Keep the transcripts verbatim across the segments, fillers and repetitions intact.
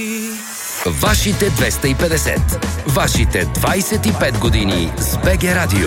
Вашите двеста и петдесет. Вашите двайсет и пет години с БГ Радио.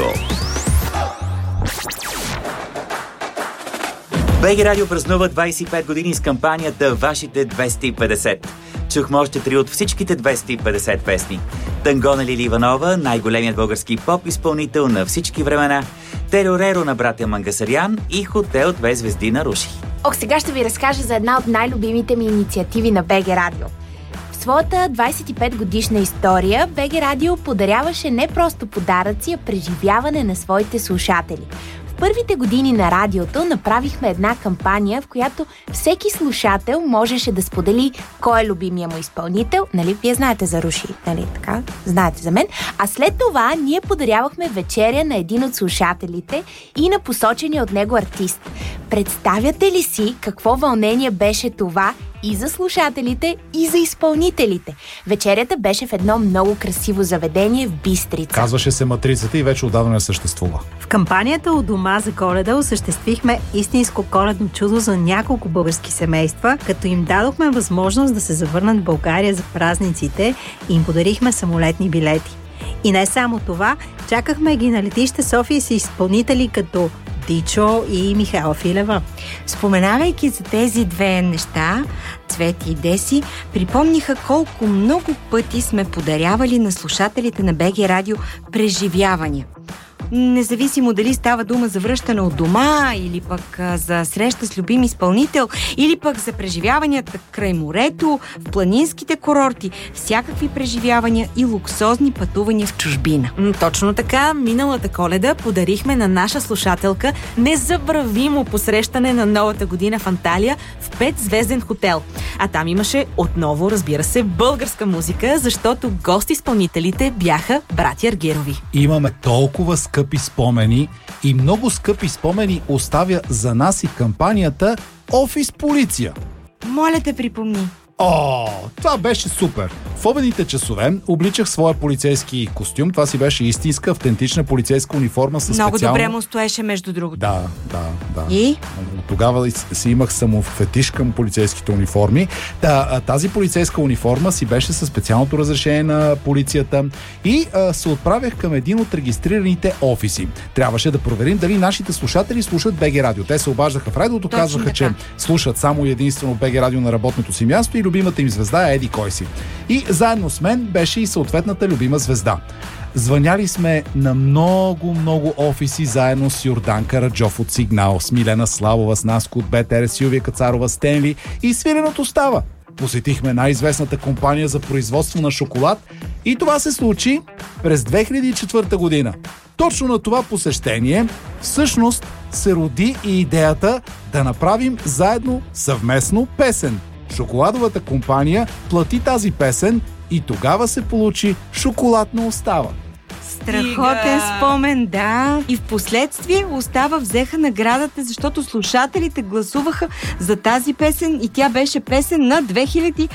БГ Радио празнува двайсет и пет години с кампанията Вашите двеста и петдесет. Чухме още три от всичките двеста и петдесет песни. Танго на Лили Иванова, най-големият български поп-изпълнител на всички времена, Теро-Реро на братя Мангасарян и Хотел две звезди на Руши. Ох, сега ще ви разкажа за една от най-любимите ми инициативи на БГ Радио. В своята двайсет и пет годишна история БГ Радио подаряваше не просто подаръци, а преживяване на своите слушатели. В първите години на радиото направихме една кампания, в която всеки слушател можеше да сподели кой е любимия му изпълнител. Нали, вие знаете за Руши, нали така? Знаете за мен. А след това ние подарявахме вечеря на един от слушателите и на посочения от него артист. Представяте ли си какво вълнение беше това и за слушателите, и за изпълнителите? Вечерята беше в едно много красиво заведение в Бистрица. Казваше се Матрицата и вече отдавна не съществува. В кампанията "У дома за Коледа" осъществихме истинско коледно чудо за няколко български семейства, като им дадохме възможност да се завърнат в България за празниците и им подарихме самолетни билети. И не само това, чакахме ги на летище София с изпълнители като Дичо и Михаела Филева. Споменавайки за тези две неща, Цвети и Деси, припомниха колко много пъти сме подарявали на слушателите на БГ Радио преживявания. Независимо дали става дума за връщане от дома, или пък за среща с любим изпълнител, или пък за преживяванията край морето, в планинските курорти, всякакви преживявания и луксозни пътувания в чужбина. Точно така, миналата Коледа подарихме на наша слушателка незабравимо посрещане на новата година в Анталия в петзвезден хотел. А там имаше отново, разбира се, българска музика, защото гост-изпълнителите бяха братя Аргирови. Имаме толкова скъпи спомени и много скъпи спомени оставя за нас и кампанията Офис Полиция. Моля те, припомни. О, това беше супер! В обедните часове обличах своя полицейски костюм. Това си беше истинска, автентична полицейска униформа с Много специално... добре му стоеше, между другото. Да, да, да. И? Тогава си имах само фетиш към полицейските униформи. Та, тази полицейска униформа си беше със специалното разрешение на полицията и а, се отправях към един от регистрираните офиси. Трябваше да проверим дали нашите слушатели слушат БГ Радио. Те се обаждаха в радиото, Точно казваха, така, че слушат само единствено БГ Радио на работното си място и любимата им звезда е еди кой си. И заедно с мен беше и съответната любима звезда. Звъняли сме на много, много офиси заедно с Йордан Караджов от Сигнал, с Милена Славова, с Наско от БТР, Силвия Кацарова, Стенли и свиреното става. Посетихме най-известната компания за производство на шоколад и това се случи през две хиляди и четвърта година. Точно на това посещение всъщност се роди и идеята да направим заедно съвместно песен. Шоколадовата компания плати тази песен и тогава се получи "Шоколадна остава". Страхотен спомен, да. И в последствие Остава взеха наградата, защото слушателите гласуваха за тази песен и тя беше песен на две хиляди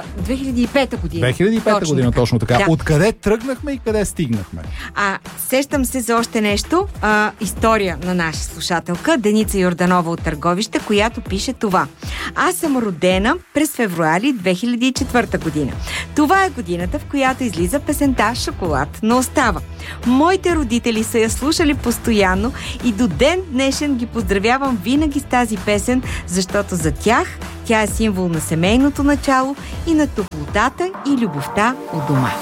и пета година. две хиляди и пета точно година, така. точно така. Да. Откъде тръгнахме и къде стигнахме? А, сещам се за още нещо. А, история на наша слушателка, Деница Йорданова от Търговище, която пише това. Аз съм родена през февруари две хиляди и четвърта година. Това е годината, в която излиза песента "Шоколадна остава". Моите родители са я слушали постоянно и до ден днешен ги поздравявам винаги с тази песен, защото за тях тя е символ на семейното начало и на топлотата и любовта у дома.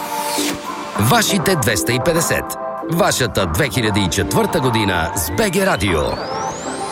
Вашите двеста и петдесет. Вашата две хиляди и четвърта година с БГ Радио.